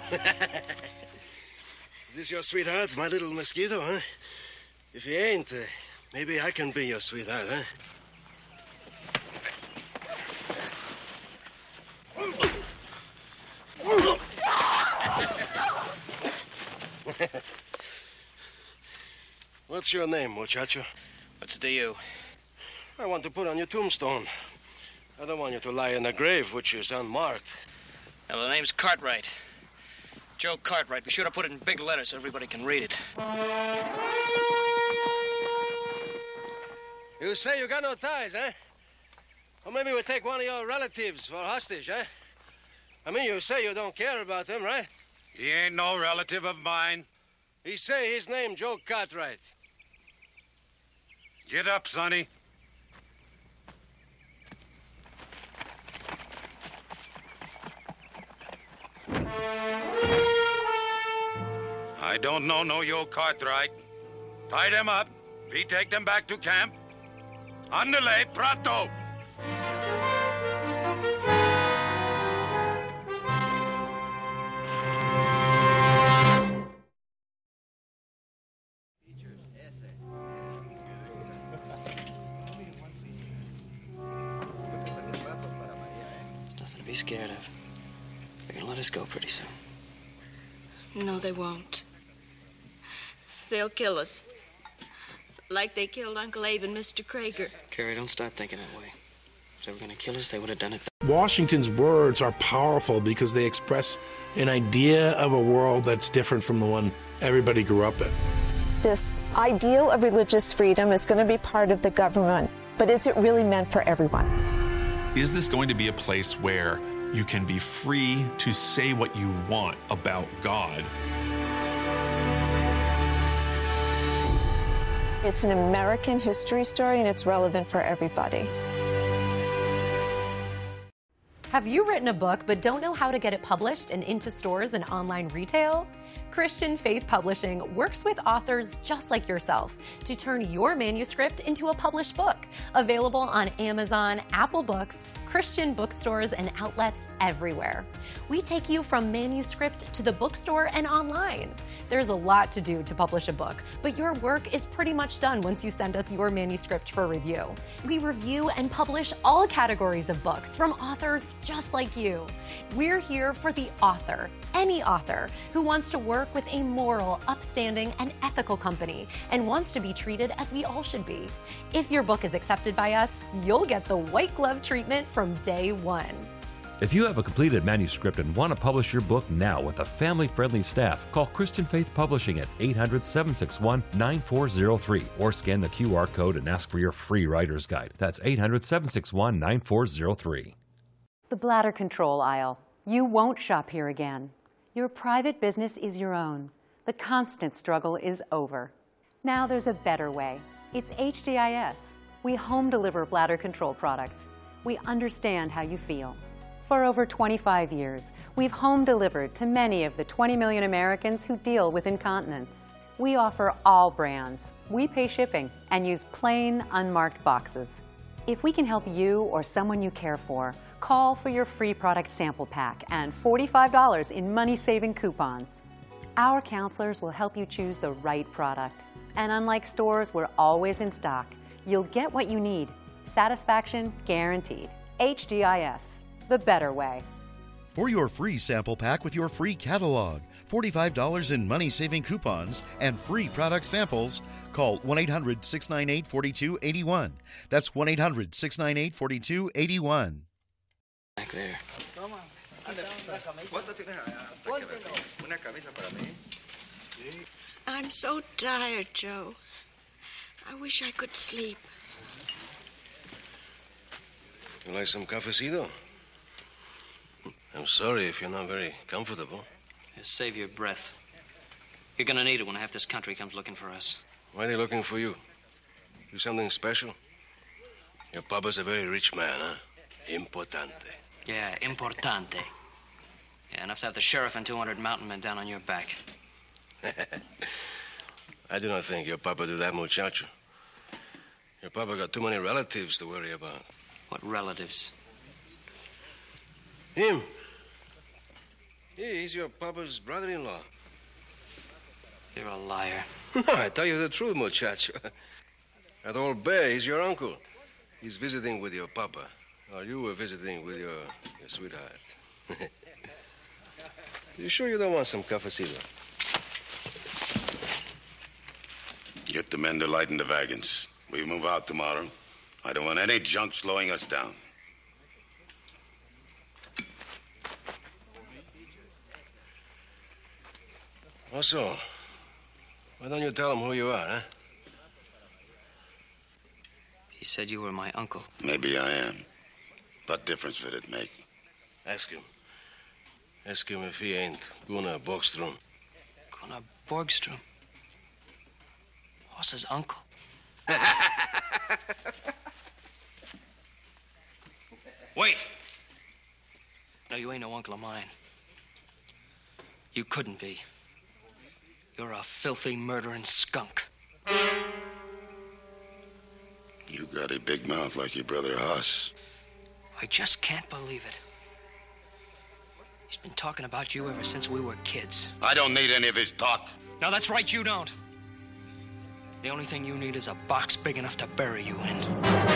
Is this your sweetheart, my little mosquito, huh? If he ain't, maybe I can be your sweetheart, huh? What's your name, muchacho? What's it to you? I want to put on your tombstone. I don't want you to lie in a grave which is unmarked. Well, the name's Cartwright. Joe Cartwright. Be sure to put it in big letters so everybody can read it. You say you got no ties, eh? Or maybe we take one of your relatives for hostage, eh? I mean, you say you don't care about him, right? He ain't no relative of mine. He say his name Joe Cartwright. Get up, Sonny. I don't know no Joe Cartwright. Tie them up. We take them back to camp. Andale, pronto. Nothing to be scared of. They're gonna let us go pretty soon. No, they won't. They'll kill us. Like they killed Uncle Abe and Mr. Krager. Carrie, don't start thinking that way. If they were gonna kill us, they would have done it. Washington's words are powerful because they express an idea of a world that's different from the one everybody grew up in. This ideal of religious freedom is going to be part of the government, but is it really meant for everyone? Is this going to be a place where you can be free to say what you want about God? It's an American history story, and it's relevant for everybody. Have you written a book but don't know how to get it published and into stores and online retail? Christian Faith Publishing works with authors just like yourself to turn your manuscript into a published book, available on Amazon, Apple Books, Christian bookstores, and outlets everywhere. We take you from manuscript to the bookstore and online. There's a lot to do to publish a book, but your work is pretty much done once you send us your manuscript for review. We review and publish all categories of books from authors just like you. We're here for the author, any author who wants to work with a moral, upstanding, and ethical company and wants to be treated as we all should be. If your book is accepted by us, you'll get the white glove treatment from day one. If you have a completed manuscript and want to publish your book now with a family-friendly staff, call Christian Faith Publishing at 800-761-9403 or scan the QR code and ask for your free writer's guide. That's 800-761-9403. The bladder control aisle. You won't shop here again. Your private business is your own. The constant struggle is over. Now there's a better way. It's HDIS. We home deliver bladder control products. We understand how you feel. For over 25 years, we've home delivered to many of the 20 million Americans who deal with incontinence. We offer all brands. We pay shipping and use plain, unmarked boxes. If we can help you or someone you care for, call for your free product sample pack and $45 in money-saving coupons. Our counselors will help you choose the right product. And unlike stores, we're always in stock. You'll get what you need. Satisfaction guaranteed. HDIS, the better way. For your free sample pack with your free catalog, $45 in money-saving coupons, and free product samples, call 1-800-698-4281. That's 1-800-698-4281. Back there. I'm so tired, Joe. I wish I could sleep. You like some cafecito? I'm sorry if you're not very comfortable. Just save your breath. You're gonna need it when half this country comes looking for us. Why are they looking for you? You something special? Your papa's a very rich man, huh? Importante. Yeah, importante. Yeah, enough to have the sheriff and 200 mountain men down on your back. I do not think your papa do that, muchacho. Your papa got too many relatives to worry about. What relatives? Him. He's your papa's brother-in-law. You're a liar. I tell you the truth, muchacho. That old bear, he's your uncle. He's visiting with your papa. Or you were visiting with your sweetheart. You sure you don't want some cafecito? Get the men to lighten the wagons. We move out tomorrow. I don't want any junk slowing us down. Also, why don't you tell him who you are, huh? He said you were my uncle. Maybe I am. What difference will it make? Ask him. Ask him if he ain't Gunnar Borgstrom. Gunnar Borgstrom? Hoss's uncle. Wait. No, you ain't no uncle of mine. You couldn't be. You're a filthy, murdering skunk. You got a big mouth like your brother Hoss. I just can't believe it. He's been talking about you ever since we were kids. I don't need any of his talk. No, that's right, you don't. The only thing you need is a box big enough to bury you in.